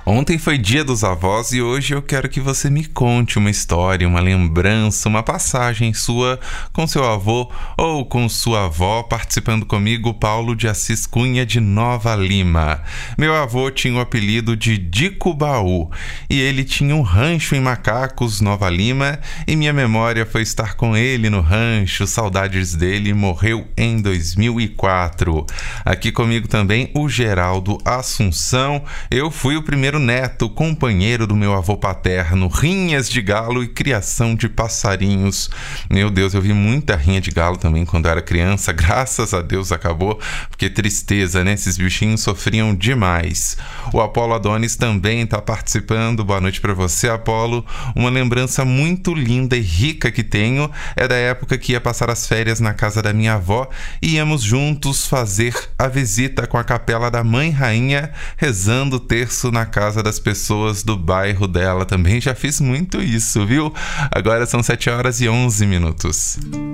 Ontem foi Dia dos Avós e hoje eu quero que você me conte uma história, uma lembrança, uma passagem sua com seu avô ou com sua avó. Participando comigo, Paulo de Assis Cunha, de Nova Lima. Meu avô tinha o apelido de Dico Baú e ele tinha um rancho em Macacos, Nova Lima, e minha memória foi estar com ele no rancho. Saudades dele, morreu em 2004. Aqui comigo também o Geraldo Assunção. Eu fui o primeiro neto, companheiro do meu avô paterno, rinhas de galo e criação de passarinhos. Meu Deus, eu vi muita rinha de galo também quando eu era criança, graças a Deus acabou, porque tristeza, né? Esses bichinhos sofriam demais. O Apolo Adonis também está participando. Boa noite para você, Apolo. Uma lembrança muito linda e rica que tenho é da época que ia passar as férias na casa da minha avó e íamos juntos fazer a visita com a capela da Mãe Rainha, rezando o terço na casa das pessoas do bairro dela. Também já fiz muito isso, viu? Agora são 7 horas e 11 minutos.